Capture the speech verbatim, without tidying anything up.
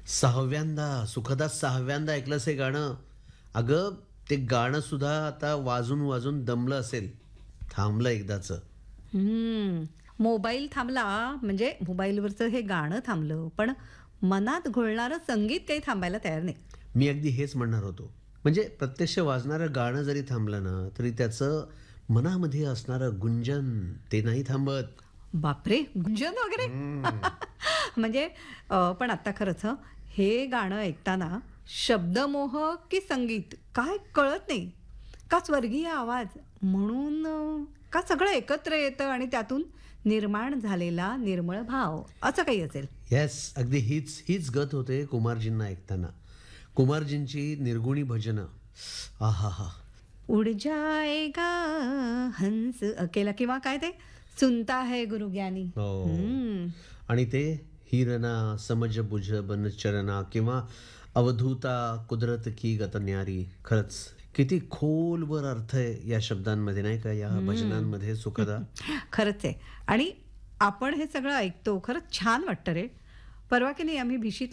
सहाव्यांदा सुखदा सहाव्यांदा ऐकलंस हे गाणं. अगं ते गाणं सुद्धा आता वाजून वाजून दमलं असेल. थांबलं एकदाच. हम्म. मोबाईल थांबला म्हणजे मोबाईलवरचं हे गाणं थांबलं, पण मनात घोळणारं संगीत काही थांबायला तयार नाही. मी अगदी हेच म्हणणार होतो. म्हणजे प्रत्यक्ष वाजणारं गाणं जरी थांबलं ना तरी त्याचं मनामध्ये असणारं गुंजन ते नाही थांबत. बापरे, गुंजन वगैरे. म्हणजे अ, पण आता खरंच हं, हे गाणं ऐकताना शब्दमोह की संगीत काय कळत नाही, का स्वर्गीय आवाज म्हणून अ, का सगळं एकत्र येतं आणि त्यातून निर्माण झालेला निर्मळ भाव असं काही असेल. येस, अगदी हीच हीच गत होते कुमारजींना ऐकताना. कुमारजींची निर्गुणी भजनं. आहा हा. उड जाएगा हंस अकेला किंवा काय ते सुनता है गुरु ज्ञानी. हो. हम्म. आणि ते हिरना समज बुझ बन चरना किंवा अवधूता कुदरत की गत न्यारी. खरंच किती खोलवर अर्थ आहे या शब्दांमध्ये नाही का, या भजनांमध्ये सुखदा. खरंच आहे. आणि आपण हे सगळं ऐकतो खरंच छान वाटतं रे. परवा की नाही आम्ही भिशीत